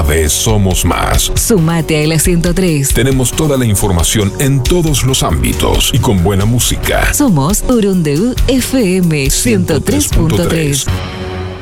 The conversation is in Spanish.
vez somos más. Sumate a la 103. Tenemos toda la información en todos los ámbitos y con buena música. Somos Urundeu FM 103.3.